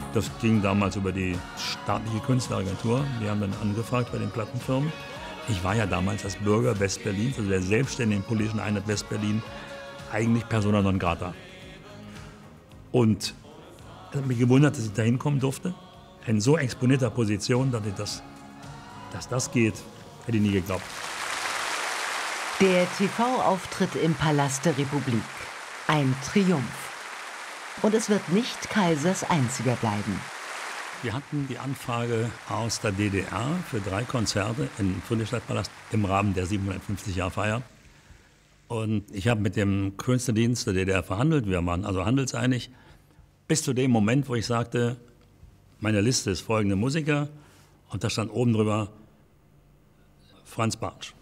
Das ging damals über die staatliche Künstleragentur. Die haben dann angefragt bei den Plattenfirmen. Ich war ja damals als Bürger Westberlins, also der selbstständigen politischen Einheit Westberlin, eigentlich persona non grata. Und es hat mich gewundert, dass ich da hinkommen durfte. In so exponierter Position, dass das geht, hätte ich nie geglaubt. Der TV-Auftritt im Palast der Republik. Ein Triumph. Und es wird nicht Kaisers einziger bleiben. Wir hatten die Anfrage aus der DDR für 3 Konzerte im Friedrichstadtpalast im Rahmen der 750-Jahr-Feier. Und ich habe mit dem Künstlerdienst der DDR verhandelt. Wir waren also handelseinig. Bis zu dem Moment, wo ich sagte, meine Liste ist folgende Musiker. Und da stand oben drüber Franz Bartsch.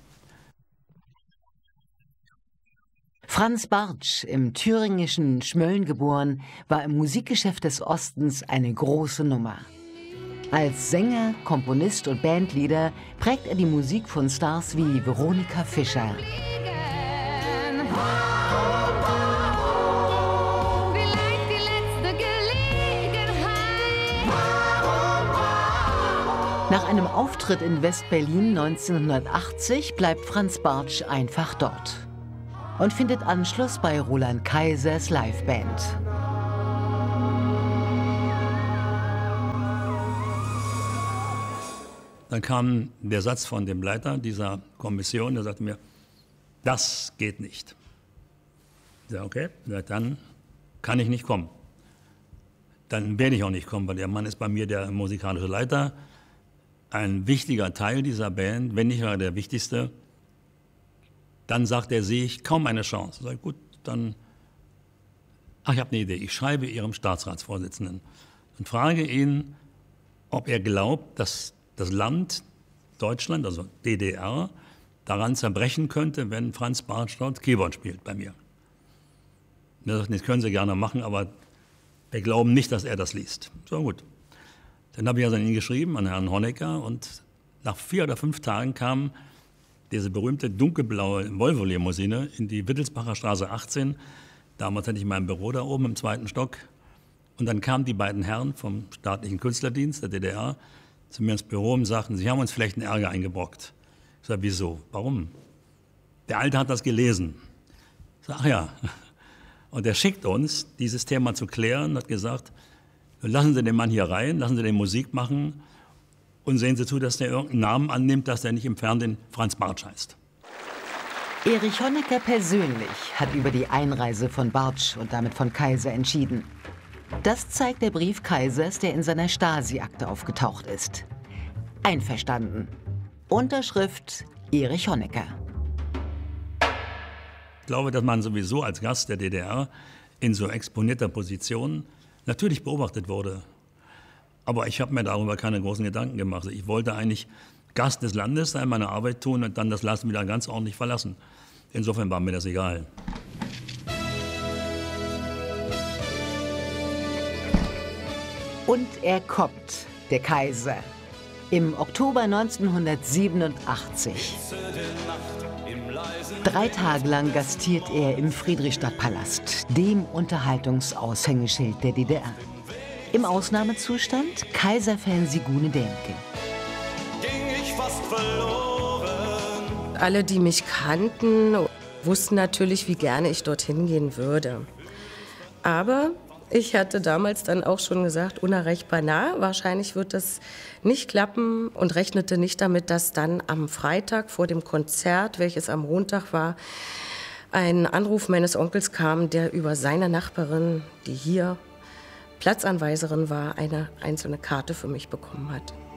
Franz Bartsch, im thüringischen Schmölln geboren, war im Musikgeschäft des Ostens eine große Nummer. Als Sänger, Komponist und Bandleader prägt er die Musik von Stars wie Veronika Fischer. Nach einem Auftritt in West-Berlin 1980 bleibt Franz Bartsch einfach dort und findet Anschluss bei Roland Kaisers Liveband. Dann kam der Satz von dem Leiter dieser Kommission, der sagte mir, das geht nicht. Ich sage, okay, dann kann ich nicht kommen. Dann werde ich auch nicht kommen, weil der Mann ist bei mir der musikalische Leiter, ein wichtiger Teil dieser Band, wenn nicht der wichtigste. Dann sagt er, sehe ich kaum eine Chance. Ich sage, gut, dann, ich habe eine Idee. Ich schreibe Ihrem Staatsratsvorsitzenden und frage ihn, ob er glaubt, dass das Land Deutschland, also DDR, daran zerbrechen könnte, wenn Franz Bartsch dort Keyboard spielt bei mir. Und er sagt, das können Sie gerne machen, aber wir glauben nicht, dass er das liest. So gut. Dann habe ich also an ihn geschrieben, an Herrn Honecker, und nach 4 oder 5 Tagen kam diese berühmte dunkelblaue Volvo-Limousine in die Wittelsbacher Straße 18. Damals hatte ich mein Büro da oben im 2. Stock. Und dann kamen die beiden Herren vom staatlichen Künstlerdienst der DDR zu mir ins Büro und sagten, Sie haben uns vielleicht einen Ärger eingebrockt. Ich sage, wieso? Warum? Der Alte hat das gelesen. Ich sage, ach ja. Und er schickt uns, dieses Thema zu klären, hat gesagt, lassen Sie den Mann hier rein, lassen Sie den Musik machen und sehen Sie zu, dass der irgendeinen Namen annimmt, dass der nicht im Fernsehen Franz Bartsch heißt. Erich Honecker persönlich hat über die Einreise von Bartsch und damit von Kaiser entschieden. Das zeigt der Brief Kaisers, der in seiner Stasi-Akte aufgetaucht ist. Einverstanden. Unterschrift Erich Honecker. Ich glaube, dass man sowieso als Gast der DDR in so exponierter Position natürlich beobachtet wurde. Aber ich habe mir darüber keine großen Gedanken gemacht. Ich wollte eigentlich Gast des Landes sein, meine Arbeit tun und dann das Land wieder ganz ordentlich verlassen. Insofern war mir das egal. Und er kommt, der Kaiser. Im Oktober 1987. 3 Tage lang gastiert er im Friedrichstadtpalast, dem Unterhaltungsaushängeschild der DDR. Im Ausnahmezustand Kaiserfan Sigune Dämke. Alle, die mich kannten, wussten natürlich, wie gerne ich dorthin gehen würde. Aber ich hatte damals dann auch schon gesagt, unerreichbar nah, wahrscheinlich wird das nicht klappen und rechnete nicht damit, dass dann am Freitag vor dem Konzert, welches am Montag war, ein Anruf meines Onkels kam, der über seine Nachbarin, die hier Platzanweiserin war, eine einzelne Karte für mich bekommen hat.